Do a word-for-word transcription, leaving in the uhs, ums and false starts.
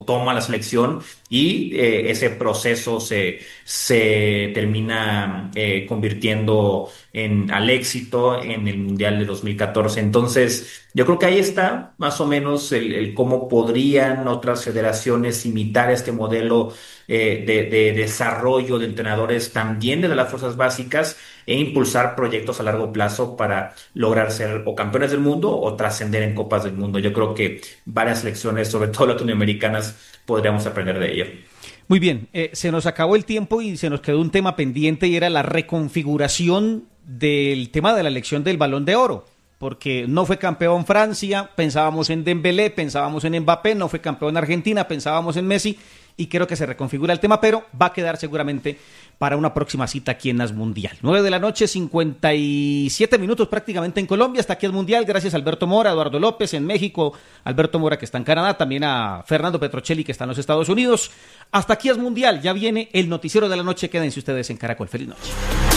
toma la selección y eh, ese proceso se, se termina eh, convirtiendo en, al éxito en el Mundial de dos mil catorce. Entonces, yo creo que ahí está más o menos el, el cómo podrían otras federaciones imitar este modelo eh, de, de desarrollo de entrenadores también desde las fuerzas básicas e impulsar proyectos a largo plazo para lograr ser o campeones del mundo o trascender en copas del mundo. Yo creo que varias selecciones, sobre todo latinoamericanas, podríamos aprender de ello. Muy bien, eh, se nos acabó el tiempo y se nos quedó un tema pendiente y era la reconfiguración del tema de la elección del Balón de Oro, porque no fue campeón Francia, pensábamos en Dembélé, pensábamos en Mbappé, no fue campeón Argentina, pensábamos en Messi, y creo que se reconfigura el tema, pero va a quedar seguramente para una próxima cita aquí en Las Mundial. nueve de la noche, cincuenta y siete minutos prácticamente en Colombia, hasta aquí el Mundial, gracias a Alberto Mora, Eduardo López en México, Alberto Mora que está en Canadá, también a Fernando Petrocelli que está en los Estados Unidos. Hasta aquí es Mundial, ya viene el noticiero de la noche, quédense ustedes en Caracol, feliz noche.